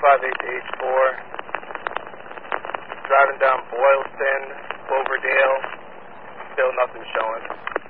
258 to H4. Driving down Boylston, Cloverdale. Still nothing showing.